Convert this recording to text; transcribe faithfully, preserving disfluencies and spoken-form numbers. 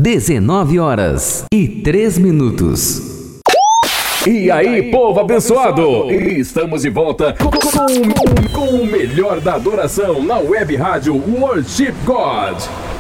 dezenove horas e três minutos. E aí, povo abençoado! Estamos de volta com, com, com o melhor da adoração na web rádio Worship God.